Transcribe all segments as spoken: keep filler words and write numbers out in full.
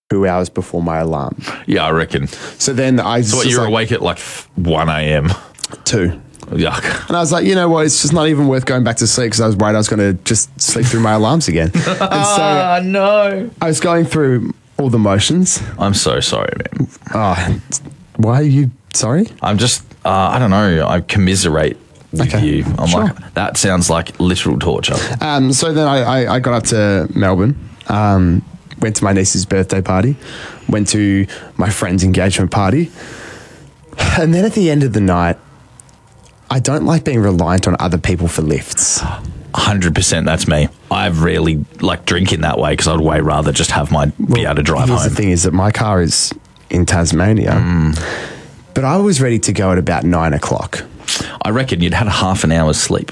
two hours before my alarm. Yeah, I reckon. So then I So what, just you're like, awake at like one a.m. two. Yuck. And I was like, you know what? It's just not even worth going back to sleep because I was worried I was going to just sleep through my alarms again. And so Ah, no. I was going through all the motions. I'm so sorry, man. Oh, why are you sorry? I'm just, uh, I don't know, I commiserate with Okay, you. I'm sure. like, that sounds like literal torture. Um, so then I, I, I got up to Melbourne, um, went to my niece's birthday party, went to my friend's engagement party. And then at the end of the night, I don't like being reliant on other people for lifts. one hundred percent that's me. I rarely like drinking that way because I'd way rather just have my, be able to drive Here's home. the thing is that my car is in Tasmania, Mm. but I was ready to go at about nine o'clock. I reckon you'd had a half an hour's sleep.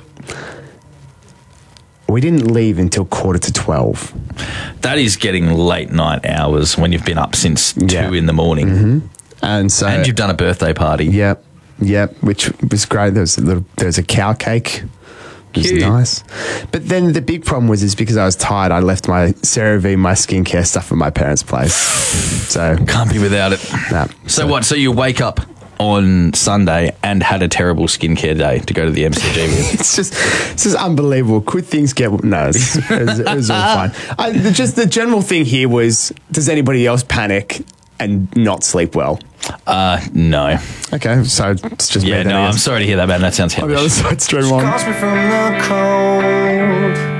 We didn't leave until quarter to twelve. That is getting late night hours when you've been up since Yeah. two in the morning. Mm-hmm. And so, And you've done a birthday party. Yep, yep, which was great. There was a little, there was a cow cake. It was Cute. nice. But then the big problem was is because I was tired, I left my CeraVe, my skincare stuff at my parents' place. So Can't be without it. nah. So what? So you wake up on Sunday and had a terrible skincare day to go to the M C G with? It's just, it's just unbelievable. Could things get no? It's, it, was, it was all fine. I, the, just the general thing here was: does anybody else panic and not sleep well? Uh, no. Okay, so it's just Yeah, me then, no, I I'm guess. sorry to hear that, man. That sounds On the other hellish. side, straight on. Calls me from the cold.